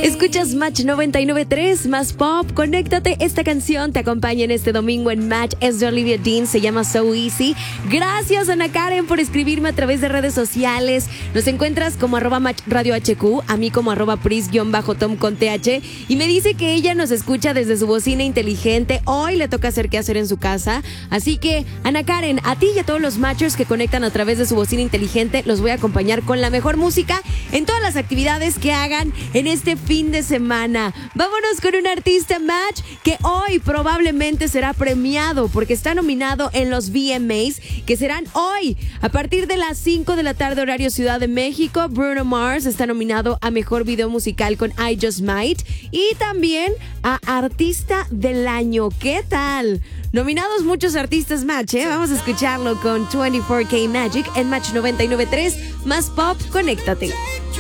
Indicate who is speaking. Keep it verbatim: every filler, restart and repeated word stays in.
Speaker 1: Escuchas Match noventa y nueve punto tres, más pop. Conéctate, esta canción te acompaña en este domingo en Match. Es de Olivia Dean, se llama So Easy. Gracias, Ana Karen, por escribirme a través de redes sociales. Nos encuentras como arroba Match Radio H Q, a mí como arroba Pris-Tom con T H. Y me dice que ella nos escucha desde su bocina inteligente. Hoy le toca hacer qué hacer en su casa. Así que, Ana Karen, a ti y a todos los matchers que conectan a través de su bocina inteligente, los voy a acompañar con la mejor música en todas las actividades que hagan en este fin de semana. Vámonos con un artista match que hoy probablemente será premiado porque está nominado en los V M As, que serán hoy a partir de las cinco de la tarde horario Ciudad de México. Bruno Mars está nominado a Mejor Video Musical con I Just Might y también a Artista del Año. ¿Qué tal? Nominados muchos artistas match, ¿eh? Vamos a escucharlo con veinticuatro K Magic en Match noventa y nueve punto tres, más pop, conéctate.